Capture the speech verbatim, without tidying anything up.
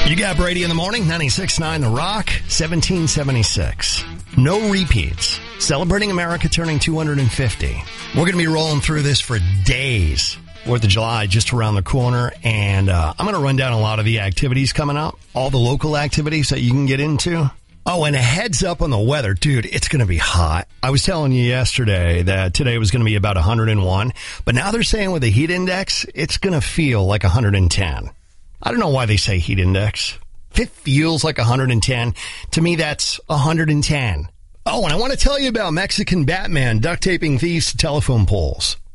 You got Brady in the morning, ninety-six point nine The Rock, seventeen seventy-six. No repeats. Celebrating America turning two hundred fifty. We're going to be rolling through this for days. fourth of July just around the corner, and uh, I'm going to run down a lot of the activities coming up, all the local activities that you can get into. Oh, and a heads up on the weather. Dude, it's going to be hot. I was telling you yesterday that today was going to be about one hundred one, but now they're saying with the heat index, it's going to feel like one hundred ten. I don't know why they say heat index. If it feels like one hundred ten, to me that's one hundred ten. Oh, and I want to tell you about Mexican Batman duct taping thieves to telephone poles.